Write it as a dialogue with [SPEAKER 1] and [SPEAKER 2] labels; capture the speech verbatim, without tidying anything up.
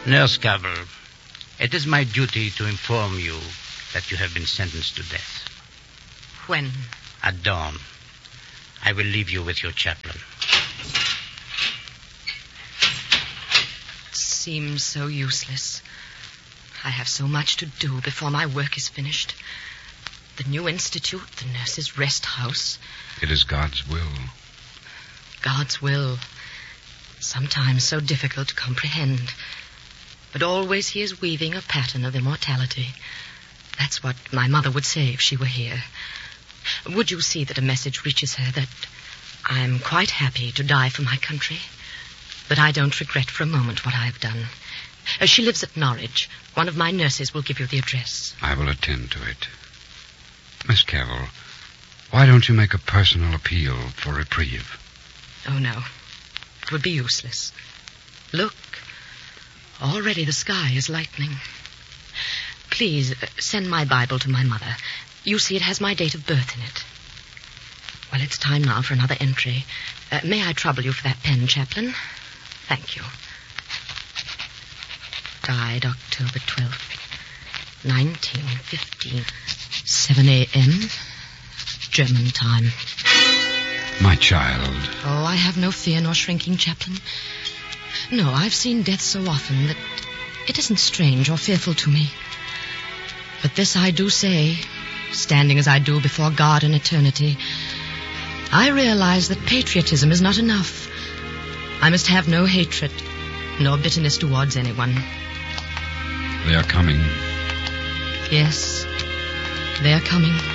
[SPEAKER 1] Nurse Cavell, it is my duty to inform you that you have been sentenced to death.
[SPEAKER 2] When?
[SPEAKER 1] At dawn. I will leave you with your chaplain.
[SPEAKER 2] It seems so useless. I have so much to do before my work is finished. The new institute, the nurses' rest house.
[SPEAKER 3] It is God's will.
[SPEAKER 2] God's will. Sometimes so difficult to comprehend. But always he is weaving a pattern of immortality. That's what my mother would say if she were here. Would you see that a message reaches her that I'm quite happy to die for my country, but I don't regret for a moment what I've done. Uh, she lives at Norwich. One of my nurses will give you the address.
[SPEAKER 3] I will attend to it. Miss Cavell, why don't you make a personal appeal for reprieve?
[SPEAKER 2] Oh, no. It would be useless. Look. Already the sky is lightening. Please, uh, send my Bible to my mother. You see, it has my date of birth in it. Well, it's time now for another entry. Uh, may I trouble you for that pen, Chaplain? Thank you. Died October twelfth, nineteen fifteen, seven a.m., German time.
[SPEAKER 3] My child.
[SPEAKER 2] Oh, I have no fear nor shrinking, Chaplain. No, I've seen death so often that it isn't strange or fearful to me. But this I do say, standing as I do before God and eternity, I realize that patriotism is not enough. I must have no hatred, nor bitterness towards anyone.
[SPEAKER 3] They are coming.
[SPEAKER 2] Yes, they are coming.